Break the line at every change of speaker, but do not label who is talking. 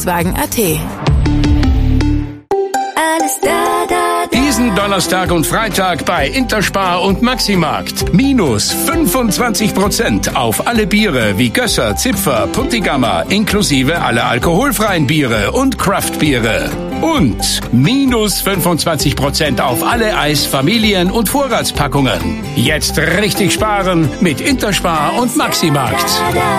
Volkswagen.at.
Alles da, da, da.
Diesen Donnerstag und Freitag bei Interspar und Maximarkt. Minus 25% auf alle Biere wie Gösser, Zipfer, Puntigammer, inklusive alle alkoholfreien Biere und Craftbiere. Und minus 25% auf alle Eis-, Familien- und Vorratspackungen. Jetzt richtig sparen mit Interspar und Maximarkt.